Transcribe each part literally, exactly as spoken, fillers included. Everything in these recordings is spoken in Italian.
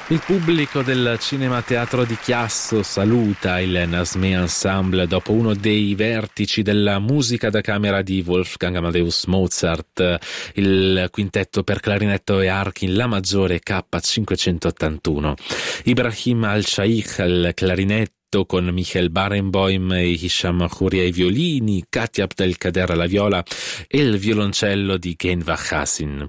Il pubblico del Cinema Teatro di Chiasso saluta il Nasmé Ensemble dopo uno dei vertici della musica da camera di Wolfgang Amadeus Mozart, il quintetto per clarinetto e archi in La maggiore K cinquecentottantuno. Ibrahim Al-Shaikh al clarinetto con Michael Barenboim e Hisham Khouria ai violini, Katia Abdelkader alla viola e il violoncello di Genva Hassin.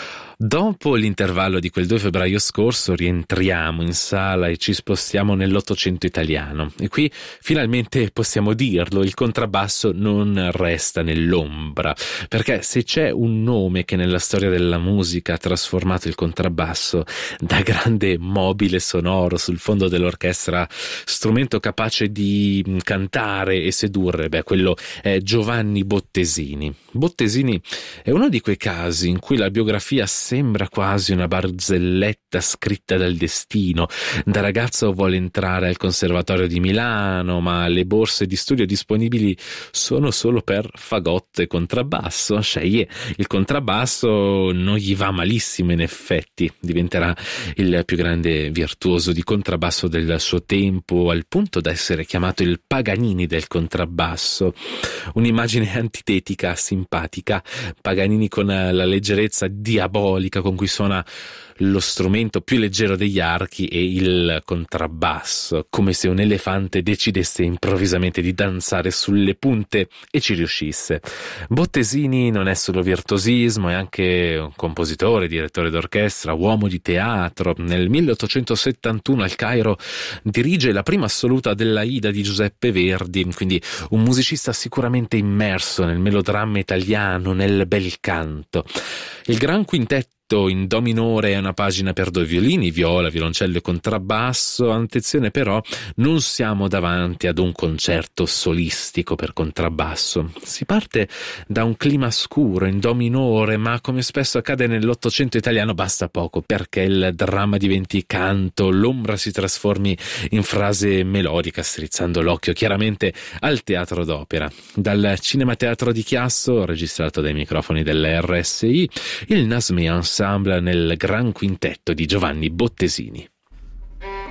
Dopo l'intervallo di quel due febbraio scorso rientriamo in sala e ci spostiamo nell'Ottocento italiano e qui finalmente possiamo dirlo, il contrabbasso non resta nell'ombra, perché se c'è un nome che nella storia della musica ha trasformato il contrabbasso da grande mobile sonoro sul fondo dell'orchestra, strumento capace di cantare e sedurre, beh, quello è Giovanni Bottesini. Bottesini è uno di quei casi in cui la biografia sembra quasi una barzelletta scritta dal destino. Da ragazzo vuole entrare al Conservatorio di Milano, ma le borse di studio disponibili sono solo per fagotto e contrabbasso. Sceglie il contrabbasso, non gli va malissimo in effetti, diventerà il più grande virtuoso di contrabbasso del suo tempo, al punto da essere chiamato il Paganini del contrabbasso. Un'immagine antitetica, simpatica, Paganini con la leggerezza diabolica con cui suona lo strumento più leggero degli archi e il contrabbasso, come se un elefante decidesse improvvisamente di danzare sulle punte e ci riuscisse. Bottesini non è solo virtuosismo, è anche un compositore, direttore d'orchestra, uomo di teatro. Nel milleottocentosettantuno al Cairo dirige la prima assoluta dell'Aida di Giuseppe Verdi, quindi un musicista sicuramente immerso nel melodramma italiano, nel bel canto. Il Gran Quintetto in do minore è una pagina per due violini, viola, violoncello e contrabbasso. Attenzione però, non siamo davanti ad un concerto solistico per contrabbasso. Si parte da un clima scuro in do minore, ma come spesso accade nell'Ottocento italiano basta poco perché il dramma diventi canto, l'ombra si trasformi in frase melodica, strizzando l'occhio chiaramente al teatro d'opera. Dal Cinema Teatro di Chiasso, registrato dai microfoni dell'R S I, il Nasmé Ensemble nel Gran Quintetto di Giovanni Bottesini.